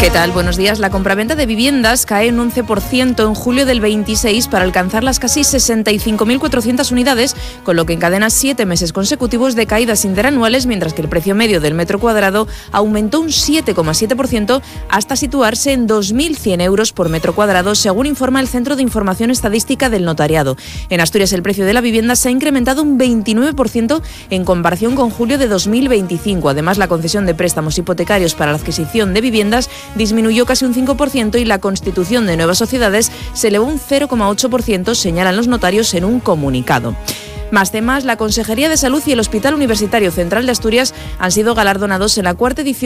¿Qué tal? Buenos días. La compraventa de viviendas cae un 11% en julio del 26 para alcanzar las casi 65.400 unidades, con lo que encadena 7 meses consecutivos de caídas interanuales, mientras que el precio medio del metro cuadrado aumentó un 7,7% hasta situarse en 2.100 euros por metro cuadrado, según informa el Centro de Información Estadística del Notariado. En Asturias, el precio de la vivienda se ha incrementado un 29% en comparación con julio de 2025. Además, la concesión de préstamos hipotecarios para la adquisición de viviendas disminuyó casi un 5% y la constitución de nuevas sociedades se elevó un 0,8%, señalan los notarios en un comunicado. Más temas, la Consejería de Salud y el Hospital Universitario Central de Asturias han sido galardonados en la 4ª edición